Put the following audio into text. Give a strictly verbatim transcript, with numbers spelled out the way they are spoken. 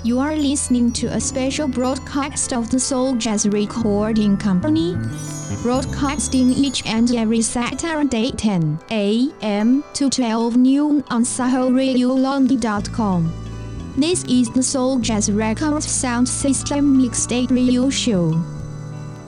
You are listening to a special broadcast of the Soul Jazz Recording Company, broadcasting each and every Saturday ten a m to twelve noon on Soho Radio London dot com. This is the Soul Jazz Records Sound System Mixtape Radio Show.